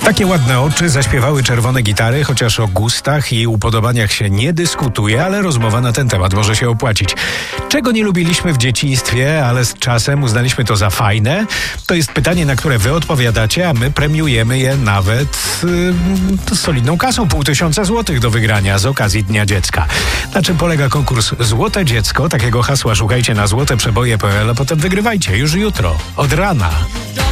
Takie ładne oczy zaśpiewały czerwone gitary, chociaż o gustach i upodobaniach się nie dyskutuje, ale rozmowa na ten temat może się opłacić. Czego nie lubiliśmy w dzieciństwie, ale z czasem uznaliśmy to za fajne? To jest pytanie, na które wy odpowiadacie, a my premiujemy je nawet solidną kasą, 500 złotych do wygrania z okazji Dnia Dziecka. Na czym polega konkurs Złote Dziecko? Takiego hasła szukajcie na złoteprzeboje.pl, a potem wygrywajcie już jutro, od rana.